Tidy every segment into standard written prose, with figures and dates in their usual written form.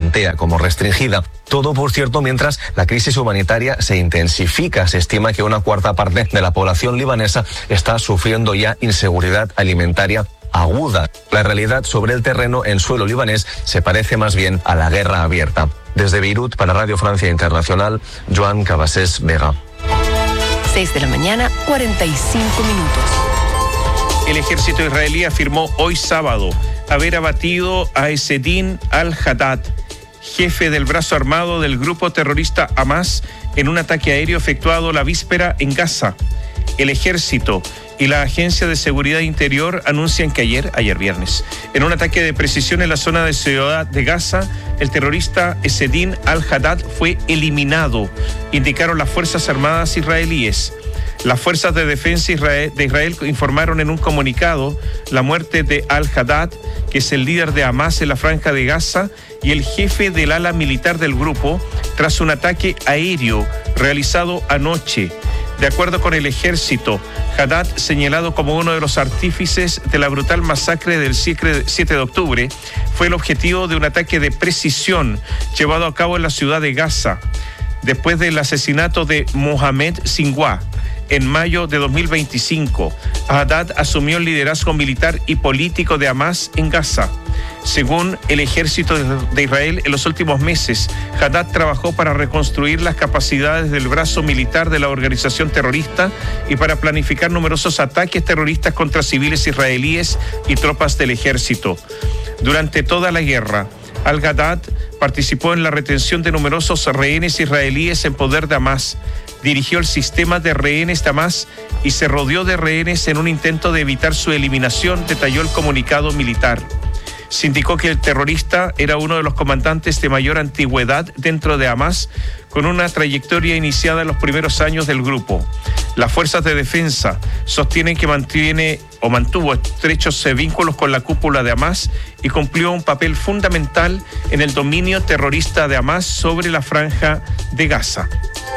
plantea como restringida. Todo, por cierto, mientras la crisis humanitaria se intensifica. Se estima que una cuarta parte de la población libanesa está sufriendo ya inseguridad alimentaria aguda. La realidad sobre el terreno en suelo libanés se parece más bien a la guerra abierta. Desde Beirut, para Radio Francia Internacional, Joan Cabasés Vega. 6 de la mañana, 45 minutos. El ejército israelí afirmó hoy sábado haber abatido a Ezzedine al-Haddad, jefe del brazo armado del grupo terrorista Hamas, en un ataque aéreo efectuado la víspera en Gaza. El ejército y la Agencia de Seguridad Interior anuncian que ayer viernes, en un ataque de precisión en la zona de Ciudad de Gaza, el terrorista Ezzedine al-Haddad fue eliminado, indicaron las Fuerzas Armadas israelíes. Las fuerzas de defensa de Israel informaron en un comunicado la muerte de al-Haddad, que es el líder de Hamas en la franja de Gaza y el jefe del ala militar del grupo, tras un ataque aéreo realizado anoche. De acuerdo con el ejército, Haddad, señalado como uno de los artífices de la brutal masacre del 7 de octubre, fue el objetivo de un ataque de precisión llevado a cabo en la ciudad de Gaza, después del asesinato de Mohamed Sinwar. En mayo de 2025, Haddad asumió el liderazgo militar y político de Hamas en Gaza. Según el ejército de Israel, en los últimos meses, Haddad trabajó para reconstruir las capacidades del brazo militar de la organización terrorista y para planificar numerosos ataques terroristas contra civiles israelíes y tropas del ejército. Durante toda la guerra, al-Haddad participó en la retención de numerosos rehenes israelíes en poder de Hamas, dirigió el sistema de rehenes de Hamas y se rodeó de rehenes en un intento de evitar su eliminación, detalló el comunicado militar. Se indicó que el terrorista era uno de los comandantes de mayor antigüedad dentro de Hamas, con una trayectoria iniciada en los primeros años del grupo. Las fuerzas de defensa sostienen que mantuvo estrechos vínculos con la cúpula de Hamas y cumplió un papel fundamental en el dominio terrorista de Hamas sobre la franja de Gaza.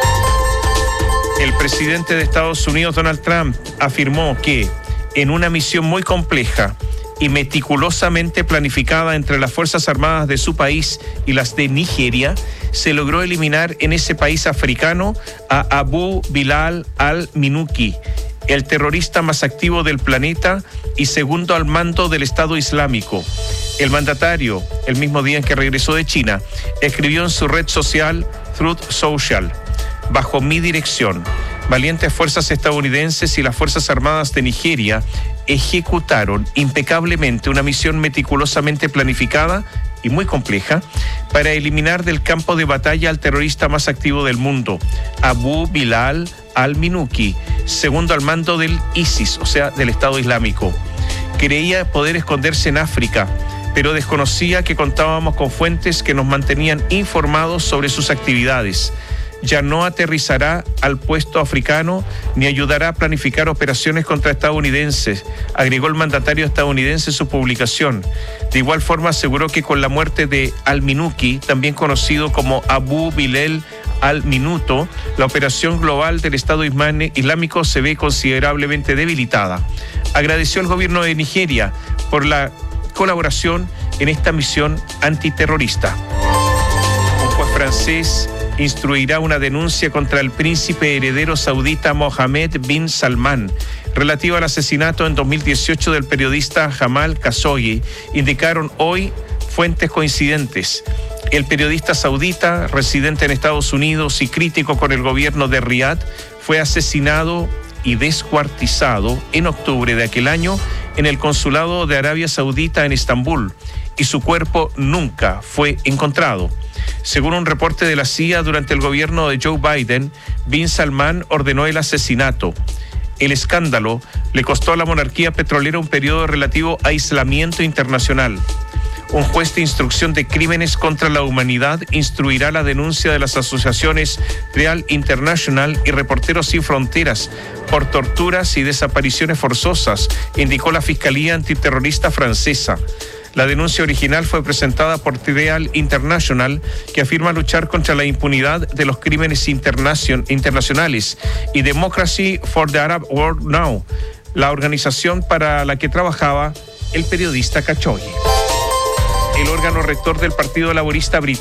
El presidente de Estados Unidos, Donald Trump, afirmó que en una misión muy compleja y meticulosamente planificada entre las Fuerzas Armadas de su país y las de Nigeria, se logró eliminar en ese país africano a Abu Bilal al-Minuki, el terrorista más activo del planeta y segundo al mando del Estado Islámico. El mandatario, el mismo día en que regresó de China, escribió en su red social Truth Social: bajo mi dirección, valientes fuerzas estadounidenses y las Fuerzas Armadas de Nigeria ejecutaron impecablemente una misión meticulosamente planificada y muy compleja para eliminar del campo de batalla al terrorista más activo del mundo, Abu Bilal al-Minuki, segundo al mando del ISIS, o sea, del Estado Islámico. Creía poder esconderse en África, pero desconocía que contábamos con fuentes que nos mantenían informados sobre sus actividades. Ya no aterrizará al puesto africano ni ayudará a planificar operaciones contra estadounidenses, agregó el mandatario estadounidense en su publicación. De igual forma aseguró que con la muerte de al-Minuki, también conocido como Abu Bilal al-Minuto, la operación global del Estado Islámico se ve considerablemente debilitada. Agradeció al gobierno de Nigeria por la colaboración en esta misión antiterrorista. Un juez francés instruirá una denuncia contra el príncipe heredero saudita Mohammed bin Salman relativo al asesinato en 2018 del periodista Jamal Khashoggi, indicaron hoy fuentes coincidentes. El periodista saudita, residente en Estados Unidos y crítico con el gobierno de Riad, fue asesinado y descuartizado en octubre de aquel año en el consulado de Arabia Saudita en Estambul, y su cuerpo nunca fue encontrado. Según un reporte de la CIA, durante el gobierno de Joe Biden, bin Salman ordenó el asesinato. El escándalo le costó a la monarquía petrolera un periodo relativo a aislamiento internacional. Un juez de instrucción de crímenes contra la humanidad instruirá la denuncia de las asociaciones Trial International y Reporteros Sin Fronteras por torturas y desapariciones forzosas, indicó la Fiscalía Antiterrorista francesa. La denuncia original fue presentada por Trial International, que afirma luchar contra la impunidad de los crímenes internacionales, y Democracy for the Arab World Now, la organización para la que trabajaba el periodista Khashoggi. El órgano rector del Partido Laborista Británico